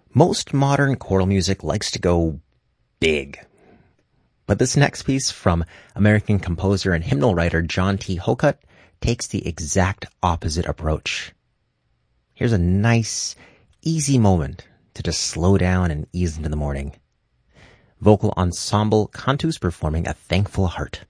Most modern choral music likes to go big. But this next piece from American composer and hymnal writer John T. Hokut takes the exact opposite approach. Here's a nice, easy moment to just slow down and ease into the morning. Vocal ensemble Cantus performing A Thankful Heart.